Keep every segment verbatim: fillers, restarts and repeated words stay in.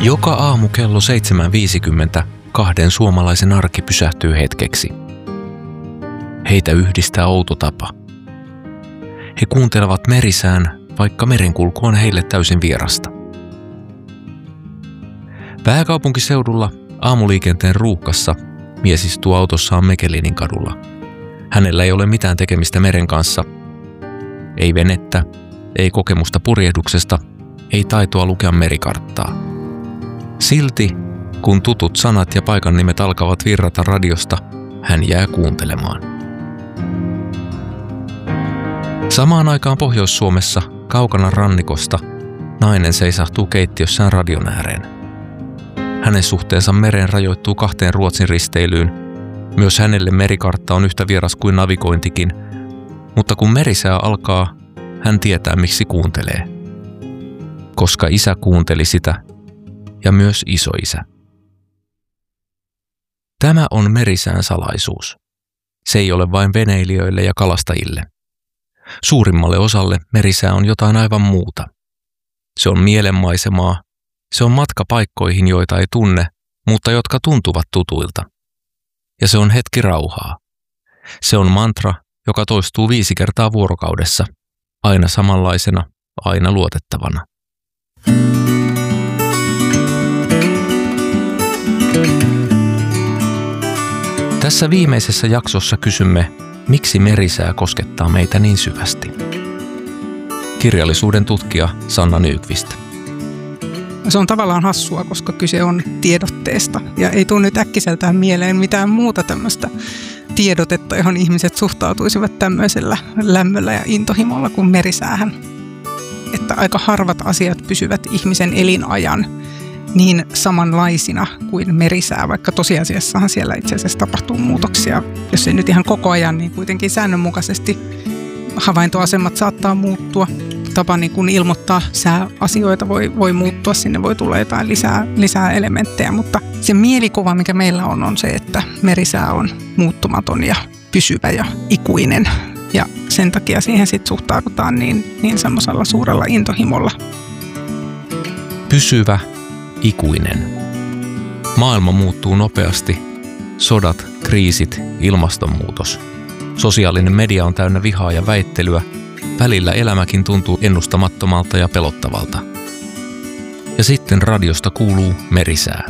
Joka aamu kello seitsemän viisikymmentä kahden suomalaisen arki pysähtyy hetkeksi. Heitä yhdistää outo tapa. He kuuntelevat merisään, vaikka merenkulku on heille täysin vierasta. Pääkaupunkiseudulla aamuliikenteen ruuhkassa mies istuu autossaan Mekelinin kadulla. Hänellä ei ole mitään tekemistä meren kanssa. Ei venettä, ei kokemusta purjehduksesta, ei taitoa lukea merikarttaa. Silti, kun tutut sanat ja paikan nimet alkavat virrata radiosta, hän jää kuuntelemaan. Samaan aikaan Pohjois-Suomessa, kaukana rannikosta, nainen seisahtuu keittiössään radion ääreen. Hänen suhteensa mereen rajoittuu kahteen Ruotsin risteilyyn. Myös hänelle merikartta on yhtä vieras kuin navigointikin, mutta kun merisää alkaa, hän tietää miksi kuuntelee. Koska isä kuunteli sitä, ja myös isoisä. Tämä on merisään salaisuus. Se ei ole vain veneilijöille ja kalastajille. Suurimmalle osalle merisää on jotain aivan muuta. Se on mielenmaisemaa, se on matka paikkoihin, joita ei tunne, mutta jotka tuntuvat tutuilta. Ja se on hetki rauhaa. Se on mantra, joka toistuu viisi kertaa vuorokaudessa, aina samanlaisena, aina luotettavana. Tässä viimeisessä jaksossa kysymme, miksi merisää koskettaa meitä niin syvästi. Kirjallisuuden tutkija Sanna Nykvist. Se on tavallaan hassua, koska kyse on tiedotteesta ja ei tule nyt äkkiseltään mieleen mitään muuta tämmöistä tiedotetta, johon ihmiset suhtautuisivat tämmöisellä lämmöllä ja intohimolla kuin merisäähän. Että aika harvat asiat pysyvät ihmisen elinajan niin samanlaisina kuin merisää, vaikka tosiasiassahan siellä itse asiassa tapahtuu muutoksia. Jos ei nyt ihan koko ajan, niin kuitenkin säännönmukaisesti havaintoasemat saattaa muuttua. Tapa niin kun ilmoittaa sääasioita voi, voi muuttua, sinne voi tulla jotain lisää, lisää elementtejä, mutta se mielikuva, mikä meillä on, on se, että merisää on muuttumaton ja pysyvä ja ikuinen. Ja sen takia siihen sitten suhtaudutaan niin, niin semmoisella suurella intohimolla. Pysyvä, ikuinen. Maailma muuttuu nopeasti. Sodat, kriisit, ilmastonmuutos. Sosiaalinen media on täynnä vihaa ja väittelyä. Välillä elämäkin tuntuu ennustamattomalta ja pelottavalta. Ja sitten radiosta kuuluu merisää.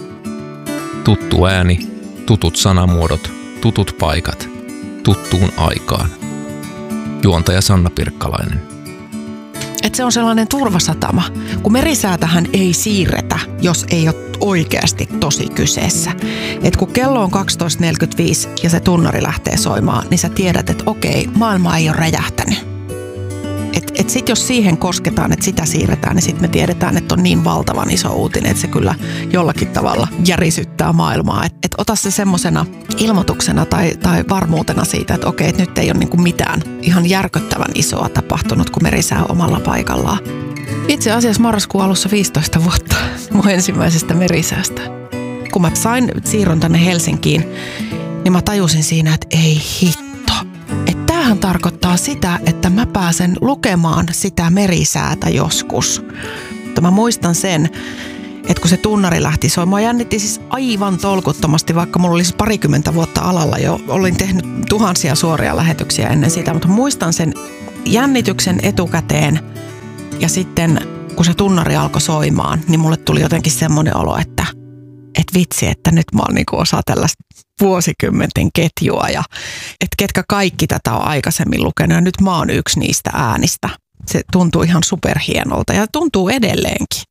Tuttu ääni, tutut sanamuodot, tutut paikat, tuttuun aikaan. Juontaja Sanna Pirkkalainen. Että se on sellainen turvasatama, kun merisäätähän ei siirretä, jos ei ole oikeasti tosi kyseessä. Että kun kello on kaksitoista neljäkymmentäviisi ja se tunnari lähtee soimaan, niin sä tiedät, että okei, maailma ei ole räjähtänyt. Että et sit jos siihen kosketaan, että sitä siirretään, niin sitten me tiedetään, että on niin valtavan iso uutinen, että se kyllä jollakin tavalla järisyttää maailmaa. Että et ota se semmosena ilmoituksena tai, tai varmuutena siitä, että okei, että nyt ei ole niinku mitään ihan järkyttävän isoa tapahtunut, kun merisää omalla paikallaan. Itse asiassa marraskuun alussa viisitoista vuotta mun ensimmäisestä merisäästä. Kun mä sain siirron tänne Helsinkiin, niin mä tajusin siinä, että ei hitto. Tämähän tarkoittaa sitä, että mä pääsen lukemaan sitä merisäätä joskus. Mutta mä muistan sen, että kun se tunnari lähti soimaan, jännitti siis aivan tolkuttomasti, vaikka mulla olisi parikymmentä vuotta alalla jo. Olin tehnyt tuhansia suoria lähetyksiä ennen sitä, mutta muistan sen jännityksen etukäteen. Ja sitten kun se tunnari alkoi soimaan, niin mulle tuli jotenkin semmoinen olo, että että vitsi, että nyt mä oon niinku osa tällaista vuosikymmenten ketjua ja että ketkä kaikki tätä on aikaisemmin lukenut ja nyt mä oon yksi niistä äänistä. Se tuntuu ihan superhienolta ja tuntuu edelleenkin.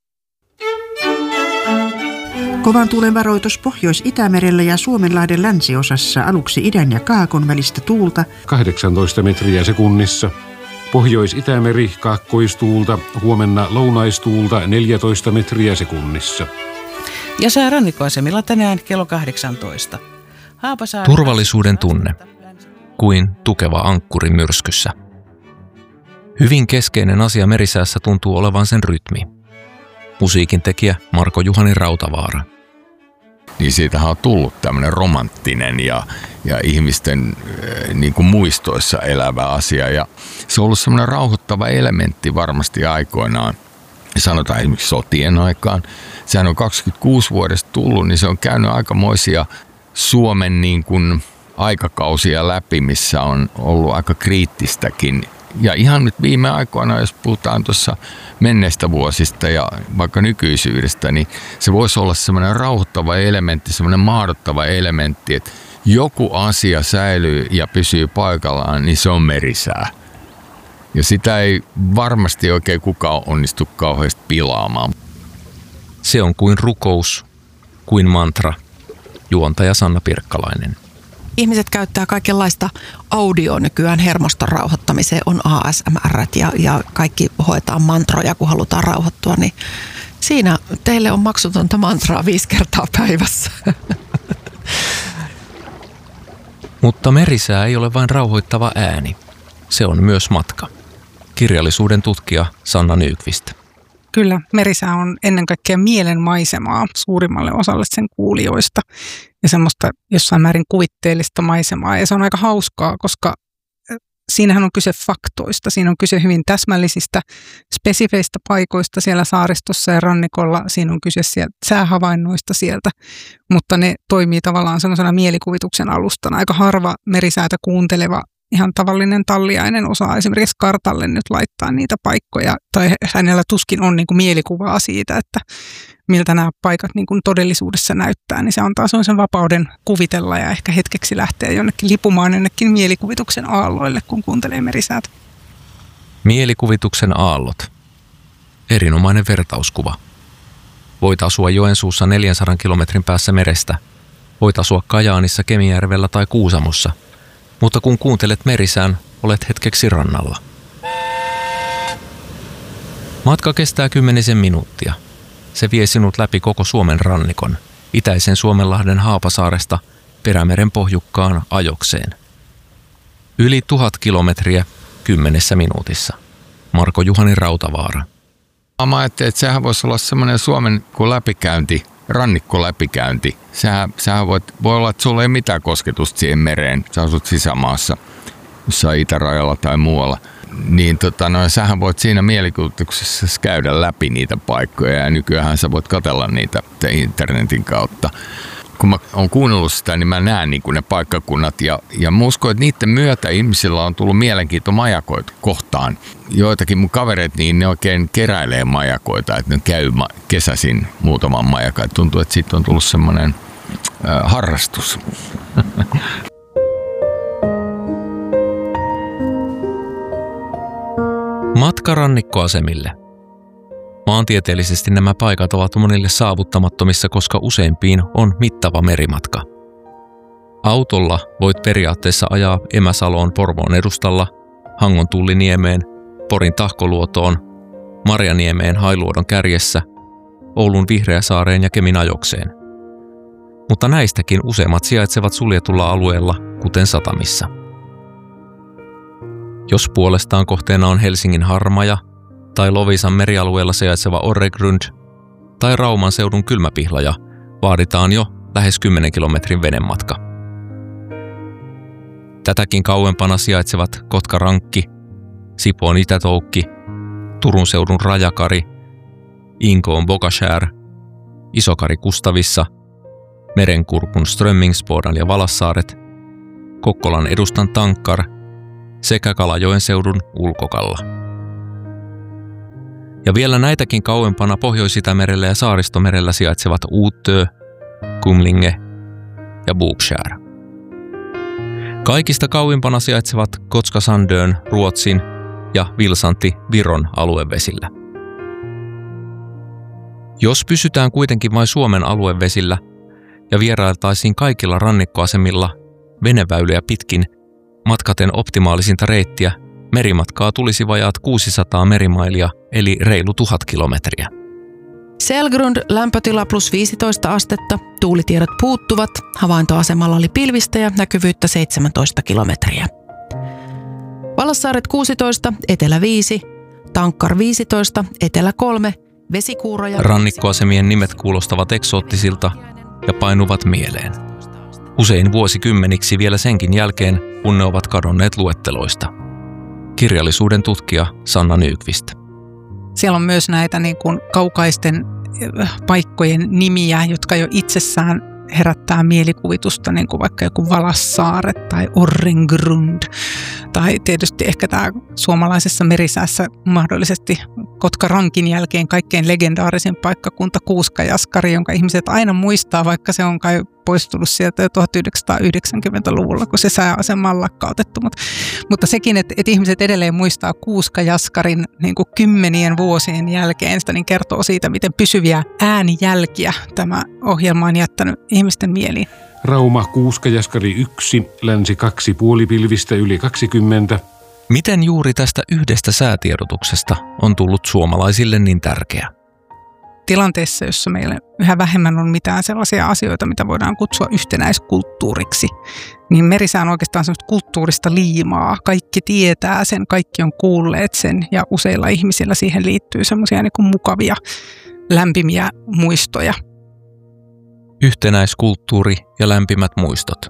Kovan tuulen varoitus Pohjois-Itämerellä ja Suomenlahden länsiosassa, aluksi idän ja kaakon välistä tuulta kahdeksantoista metriä sekunnissa. Pohjois-Itämeri kaakkoistuulta, huomenna lounaistuulta neljätoista metriä sekunnissa. Ja säärannikkoasemilla tänään kello kahdeksantoista. Haapasaari... Turvallisuuden tunne, kuin tukeva ankkuri myrskyssä. Hyvin keskeinen asia merisäässä tuntuu olevan sen rytmi. Musiikin tekijä Marko Juhani Rautavaara. Niin siitähän on tullut tämmöinen romanttinen ja, ja ihmisten äh, niin kuin muistoissa elävä asia. Ja se on ollut semmoinen rauhoittava elementti varmasti aikoinaan sanotaan esimerkiksi sotien aikaan. Sehän on kaksikymmentäkuusi vuodesta tullut, niin se on käynyt aikamoisia Suomen niin kuin aikakausia läpi, missä on ollut aika kriittistäkin. Ja ihan nyt viime aikoina, jos puhutaan tuossa menneistä vuosista ja vaikka nykyisyydestä, niin se voisi olla semmoinen rauhoittava elementti, semmoinen mahdottava elementti, että joku asia säilyy ja pysyy paikallaan, niin se on merisää. Ja sitä ei varmasti oikein kukaan onnistu kauheasti pilaamaan. Se on kuin rukous, kuin mantra. Juontaja Sanna Pirkkalainen. Ihmiset käyttää kaikenlaista audio nykyään hermoston rauhoittamiseen, on A S M R ja, ja kaikki hoetaan mantroja, kun halutaan rauhoittua, niin siinä teille on maksutonta mantraa viisi kertaa päivässä. Mutta merisää ei ole vain rauhoittava ääni. Se on myös matka. Kirjallisuuden tutkija Sanna Nykvist. Kyllä, merisää on ennen kaikkea mielenmaisemaa suurimmalle osalle sen kuulijoista ja semmoista jossain määrin kuvitteellista maisemaa. Ja se on aika hauskaa, koska siinähän on kyse faktoista. Siinä on kyse hyvin täsmällisistä, spesifeistä paikoista siellä saaristossa ja rannikolla. Siinä on kyse sieltä säähavainnoista sieltä, mutta ne toimii tavallaan semmoisena mielikuvituksen alustana. Aika harva merisäätä kuunteleva ihan tavallinen talliainen osaa esimerkiksi kartalle nyt laittaa niitä paikkoja, tai hänellä tuskin on niin kuin mielikuvaa siitä, että miltä nämä paikat niin kuin todellisuudessa näyttää, niin se antaa sen vapauden kuvitella ja ehkä hetkeksi lähteä jonnekin lipumaan jonnekin mielikuvituksen aalloille, kun kuuntelee merisäätä. Mielikuvituksen aallot. Erinomainen vertauskuva. Voit asua Joensuussa neljänsadan kilometrin päässä merestä. Voit asua Kajaanissa, Kemijärvellä tai Kuusamossa. Mutta kun kuuntelet merisään, olet hetkeksi rannalla. Matka kestää kymmenisen minuuttia. Se vie sinut läpi koko Suomen rannikon, itäisen Suomenlahden Haapasaaresta Perämeren pohjukkaan Ajokseen. Yli tuhat kilometriä kymmenessä minuutissa. Marko Juhani Rautavaara. Mä ajattelin, että sehän voisi olla semmoinen Suomen kuin läpikäynti, rannikkoläpikäynti. Sähän, sähän voit, voi olla, että sulla ei mitään kosketusta siihen mereen. Sä asut sisämaassa, jossain itärajalla tai muualla. Niin tota, no, sähän voit siinä mielikuvituksessa käydä läpi niitä paikkoja ja nykyään sä voit katsella niitä internetin kautta. Kun mä oon kuunnellut sitä, niin mä näen niin kuin ne paikkakunnat ja, ja mä uskon, että niiden myötä ihmisillä on tullut mielenkiinto majakoita kohtaan. Joitakin mun kavereet, niin ne oikein keräilee majakoita, että ne käy ma- kesäisin muutaman majakan. Tuntuu, että siitä on tullut semmoinen äh, harrastus. Matka rannikkoasemille. Maantieteellisesti nämä paikat ovat monille saavuttamattomissa, koska useimpiin on mittava merimatka. Autolla voit periaatteessa ajaa Emäsaloon Porvoon edustalla, Hangon Tulliniemeen, Porin Tahkoluotoon, Marjaniemeen Hailuodon kärjessä, Oulun Vihreäsaareen ja Kemin Ajokseen. Mutta näistäkin useimmat sijaitsevat suljetulla alueella, kuten satamissa. Jos puolestaan kohteena on Helsingin Harmaja tai Loviisan merialueella sijaitseva Orregrund tai Rauman seudun Kylmäpihlaja, vaaditaan jo lähes kymmenen kilometrin venematka. Tätäkin kauempana sijaitsevat Kotka-Rankki, Sipoon Itätoukki, Turun seudun Rajakari, Inkoon Bogaskär, Isokari Kustavissa, Merenkurkun Strömmingsbodan ja Valassaaret, Kokkolan edustan Tankkar sekä Kalajoen seudun Ulkokalla. Ja vielä näitäkin kauempana Pohjois-Itämerellä ja Saaristomerellä sijaitsevat Uutö, Kumlinge ja Bookskär. Kaikista kauimpana sijaitsevat Kotska-Sandön Ruotsin ja Vilsanti Viron aluevesillä. Jos pysytään kuitenkin vain Suomen aluevesillä ja vierailtaisiin kaikilla rannikkoasemilla veneväyliä pitkin matkaten optimaalisinta reittiä, merimatkaa tulisi vajaat kuusisataa merimailia eli reilu tuhat kilometriä. Selgrund lämpötila plus viisitoista astetta, tuulitiedot puuttuvat, havaintoasemalla oli pilvistä ja näkyvyyttä seitsemäntoista kilometriä. Valassaaret kuusitoista, etelä viisi, Tankkar viisitoista, etelä kolme, Vesikuuroja... Rannikkoasemien nimet kuulostavat eksoottisilta ja painuvat mieleen. Usein vuosikymmeniksi vielä senkin jälkeen, kun ne ovat kadonneet luetteloista. Kirjallisuuden tutkija Sanna Nykvist. Siellä on myös näitä niin kuin kaukaisten paikkojen nimiä, jotka jo itsessään herättää mielikuvitusta, niin kuin vaikka joku Valassaaret tai Orrengrund. Tai tietysti ehkä tämä suomalaisessa merisäässä mahdollisesti Kotka-Rankin jälkeen kaikkein legendaarisin paikkakunta Kuuskajaskari, jonka ihmiset aina muistaa, vaikka se on kai poistunut sieltä jo tuhatyhdeksänsataayhdeksänkymmentäluvulla, kun se sääasema on lakkautettu. Mutta, mutta sekin, että, että ihmiset edelleen muistaa Kuuskajaskarin niin kuin kymmenien vuosien jälkeen, sitä niin kertoo siitä, miten pysyviä äänijälkiä tämä ohjelma on jättänyt ihmisten mieliin. Rauma Kuuskajaskari yksi, länsi kaksi puolipilvistä yli kaksikymmentä. Miten juuri tästä yhdestä säätiedotuksesta on tullut suomalaisille niin tärkeä? Tilanteessa, jossa meillä yhä vähemmän on mitään sellaisia asioita, mitä voidaan kutsua yhtenäiskulttuuriksi, niin merisää on oikeastaan sellaista kulttuurista liimaa. Kaikki tietää sen, kaikki on kuulleet sen ja useilla ihmisillä siihen liittyy semmoisia niin kuin mukavia, lämpimiä muistoja. Yhtenäiskulttuuri ja lämpimät muistot.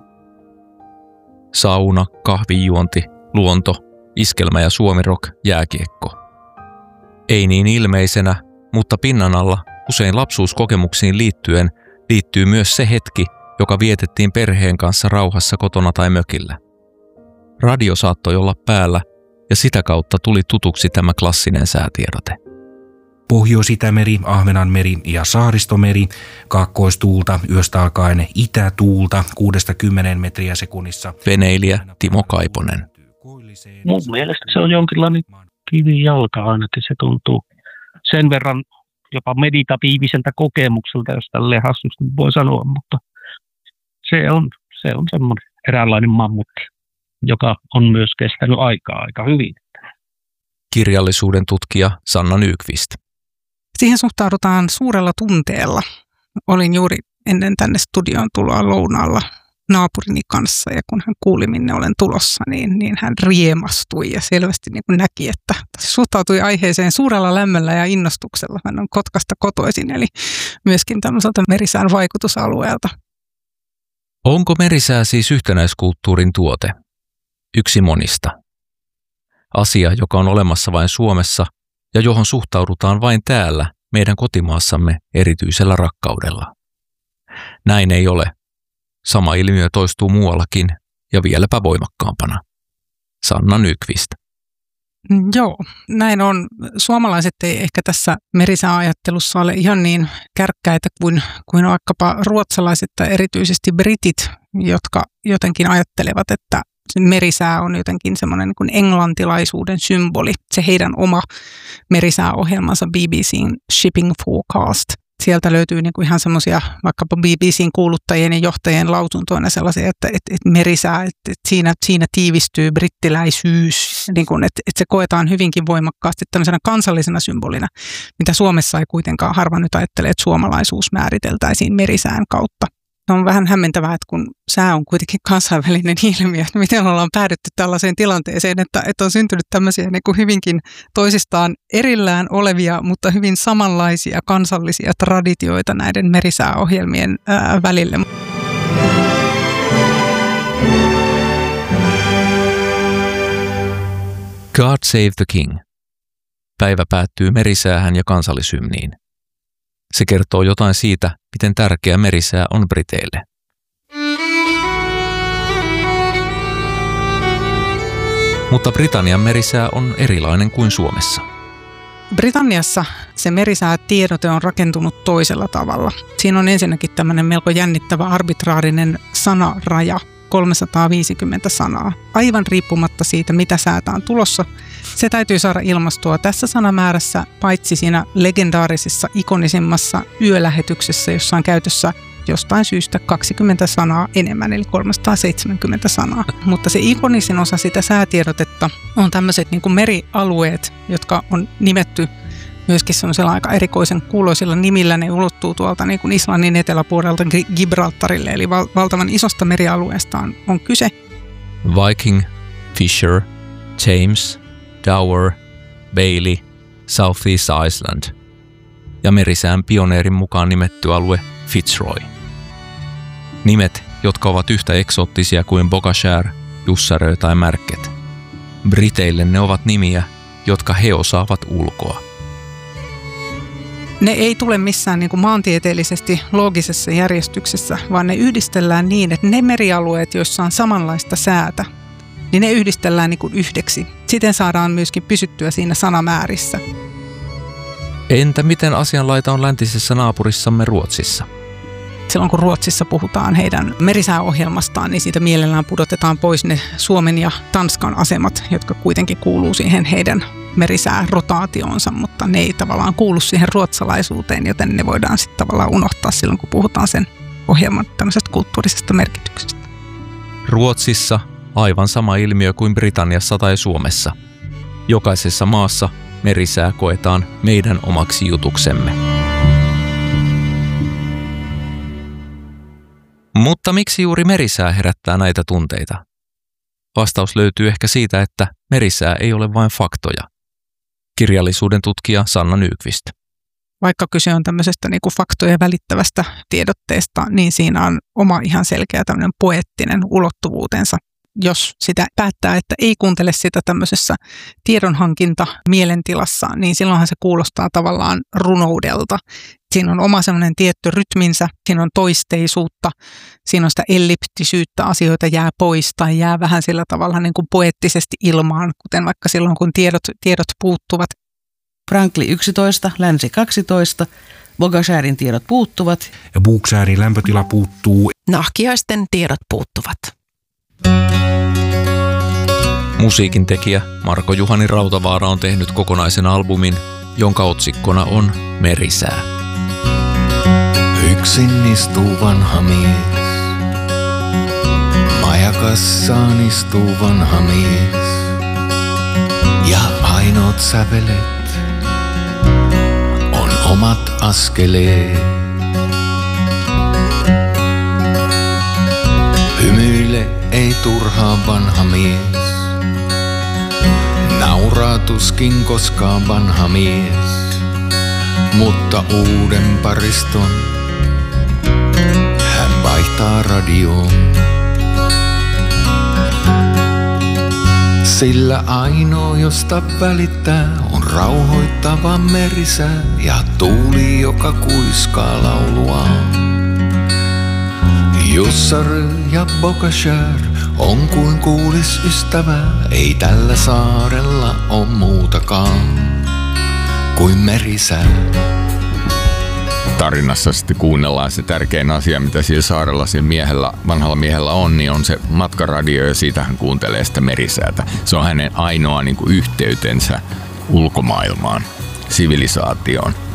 Sauna, kahvijuonti, luonto, iskelmä ja suomirock, jääkiekko. Ei niin ilmeisenä, mutta pinnan alla usein lapsuuskokemuksiin liittyen liittyy myös se hetki, joka vietettiin perheen kanssa rauhassa kotona tai mökillä. Radio saattoi olla päällä ja sitä kautta tuli tutuksi tämä klassinen säätiedote. Pohjois-Itämeri, Ahvenanmeri ja Saaristomeri, kaakkoistuulta yöstä alkaen itätuulta kuudesta kymmeneen metriä sekunnissa. Veneilijä Timo Kaiponen. Mun mielestä se on jonkinlainen kivijalka ainakin, se tuntuu sen verran jopa meditatiiviselta kokemukselta, jos tälleen hassusti voi sanoa, mutta se on, se on semmoinen eräänlainen mammutti, joka on myös kestänyt aikaa aika hyvin. Kirjallisuuden tutkija Sanna Nyqvist. Siihen suhtaudutaan suurella tunteella. Olin juuri ennen tänne studioon tuloa lounaalla naapurini kanssa ja kun hän kuuli, minne olen tulossa, niin, niin hän riemastui ja selvästi niin kuin näki, että suhtautui aiheeseen suurella lämmöllä ja innostuksella. Hän on Kotkasta kotoisin, eli myöskin tämmöiseltä merisään vaikutusalueelta. Onko merisää siis yhtenäiskulttuurin tuote? Yksi monista. Asia, joka on olemassa vain Suomessa ja johon suhtaudutaan vain täällä, meidän kotimaassamme erityisellä rakkaudella. Näin ei ole. Sama ilmiö toistuu muuallakin ja vieläpä voimakkaampana. Sanna Nyqvist. Joo, näin on. Suomalaiset ei ehkä tässä merisääajattelussa ole ihan niin kärkkäitä kuin, kuin vaikkapa ruotsalaiset tai erityisesti britit, jotka jotenkin ajattelevat, että merisää on jotenkin semmoinen niin kuin englantilaisuuden symboli. Se heidän oma merisääohjelmansa B B C:n Shipping Forecast. Sieltä löytyy niin kuin ihan semmoisia vaikkapa B B C:n kuuluttajien ja johtajien lausuntoina sellaisia, että, että, että merisää, että, että siinä, siinä tiivistyy brittiläisyys, niin kuin, että, että se koetaan hyvinkin voimakkaasti tämmöisenä kansallisena symbolina, mitä Suomessa ei kuitenkaan harva nyt ajattele, että suomalaisuus määriteltäisiin merisään kautta. On vähän hämmentävää, että kun sää on kuitenkin kansainvälinen ilmiö, että miten ollaan päädytty tällaiseen tilanteeseen, että, että on syntynyt tämmöisiä niin kuin hyvinkin toisistaan erillään olevia, mutta hyvin samanlaisia kansallisia traditioita näiden merisääohjelmien ää, välille. God Save the King. Päivä päättyy merisäähän ja kansallisymniin. Se kertoo jotain siitä, miten tärkeä merisää on briteille. Mutta Britannian merisää on erilainen kuin Suomessa. Britanniassa se merisäätiedote on rakentunut toisella tavalla. Siinä on ensinnäkin tämmöinen melko jännittävä arbitraarinen sanaraja, kolmesataaviisikymmentä sanaa. Aivan riippumatta siitä, mitä säätä on tulossa, se täytyy saada ilmastua tässä sanamäärässä, paitsi siinä legendaarisessa, ikonisimmassa yölähetyksessä, jossa on käytössä jostain syystä kaksikymmentä sanaa enemmän, eli kolmesataaseitsemänkymmentä sanaa. Mutta se ikonisin osa sitä säätiedotetta on tämmöiset niin kuin merialueet, jotka on nimetty myöskin semmoisella aika erikoisen kuuloisilla nimillä. Ne ulottuu tuolta niin kuin Islannin eteläpuolelta Gibraltarille, eli val- valtavan isosta merialueesta on, on kyse. Viking, Fisher, James, Dower, Bailey, South East Iceland ja merisään pioneerin mukaan nimetty alue Fitzroy. Nimet, jotka ovat yhtä eksoottisia kuin Boggashare, Jussarö tai Märket. Briteille ne ovat nimiä, jotka he osaavat ulkoa. Ne ei tule missään niin kuin maantieteellisesti loogisessa järjestyksessä, vaan ne yhdistellään niin, että ne merialueet, joissa on samanlaista säätä, niin ne yhdistellään niin kuin yhdeksi. Siten saadaan myöskin pysyttyä siinä sanamäärissä. Entä miten asianlaita on läntisessä naapurissamme Ruotsissa? Silloin kun Ruotsissa puhutaan heidän merisääohjelmastaan, niin siitä mielellään pudotetaan pois ne Suomen ja Tanskan asemat, jotka kuitenkin kuuluu siihen heidän merisäärotaatioonsa, mutta ne ei tavallaan kuulu siihen ruotsalaisuuteen, joten ne voidaan sitten tavallaan unohtaa silloin, kun puhutaan sen ohjelman tämmöisestä kulttuurisesta merkityksestä. Ruotsissa aivan sama ilmiö kuin Britanniassa tai Suomessa. Jokaisessa maassa merisää koetaan meidän omaksi jutuksemme. Mutta miksi juuri merisää herättää näitä tunteita? Vastaus löytyy ehkä siitä, että merisää ei ole vain faktoja. Kirjallisuuden tutkija Sanna Nykvist. Vaikka kyse on tämmöisestä niin kuin faktoja välittävästä tiedotteesta, niin siinä on oma ihan selkeä tämmöinen poeettinen ulottuvuutensa. Jos sitä päättää, että ei kuuntele sitä tämmöisessä tiedonhankinta mielentilassa, niin silloinhan se kuulostaa tavallaan runoudelta. Siinä on oma semmoinen tietty rytminsä, siinä on toisteisuutta, siinä on sitä elliptisyyttä, asioita jää pois tai jää vähän sillä tavalla niin kuin poeettisesti ilmaan, kuten vaikka silloin kun tiedot, tiedot puuttuvat. Frankli yksitoista, Länsi kaksitoista, Bogasärin tiedot puuttuvat. Ja Bogasärin lämpötila puuttuu. Nahkiaisten tiedot puuttuvat. Musiikin tekijä Marko Juhani Rautavaara on tehnyt kokonaisen albumin, jonka otsikkona on Merisää. Yksin istuu vanha mies, majakassaan istuu vanha mies, ja ainoat sävelet on omat askeleet. Hymyile ei turhaa vanha mies, nauraa tuskin koskaan vanha mies, mutta uuden pariston hän vaihtaa radioon. Sillä ainoa, josta välittää, on rauhoittava merisää ja tuuli, joka kuiskaa lauluaan. Jussar ja Bogasyr on kuin kuulis ystävää, ei tällä saarella on muutakaan kuin merisää. Tarinassa sitten kuunnellaan se tärkein asia, mitä siellä saarella siellä miehellä, vanhalla miehellä on, niin on se matkaradio ja siitä hän kuuntelee sitä merisäätä. Se on hänen ainoa niin kuin yhteytensä ulkomaailmaan, sivilisaatioon.